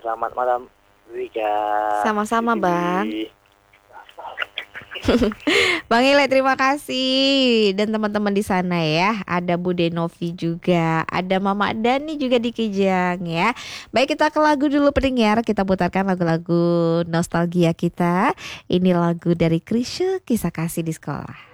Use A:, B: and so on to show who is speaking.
A: selamat malam Wika.
B: Sama-sama Bang. Bang Ile terima kasih dan teman-teman di sana ya. Ada Bude Novi juga, ada Mama Dani juga di Kijang ya. Baik kita ke lagu dulu pendengar. Kita putarkan lagu-lagu nostalgia kita. Ini lagu dari Chrisye, Kisah Kasih di Sekolah.